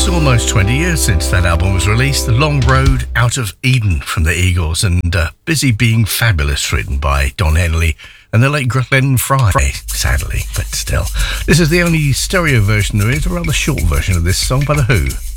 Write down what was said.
Almost 20 years since that album was released. The Long Road Out of Eden from the Eagles, and Busy Being Fabulous, written by Don Henley and the late Glenn Fry, sadly, but still. This is the only stereo version there is, a rather short version of this song by The Who.